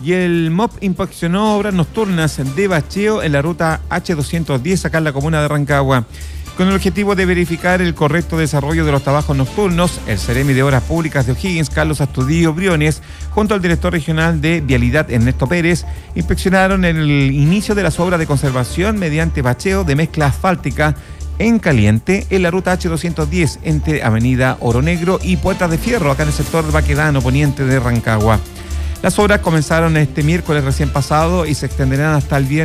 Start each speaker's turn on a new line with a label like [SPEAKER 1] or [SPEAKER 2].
[SPEAKER 1] Y el MOP inspeccionó obras nocturnas de bacheo en la ruta H210 acá en la comuna de Rancagua. Con el objetivo de verificar el correcto desarrollo de los trabajos nocturnos, el Seremi de Obras Públicas de O'Higgins, Carlos Astudillo Briones, junto al director regional de Vialidad, Ernesto Pérez, inspeccionaron el inicio de las obras de conservación mediante bacheo de mezcla asfáltica en caliente en la ruta H210 entre Avenida Oro Negro y Puertas de Fierro, acá en el sector Baquedano, poniente de Rancagua. Las obras comenzaron este miércoles recién pasado y se extenderán hasta el viernes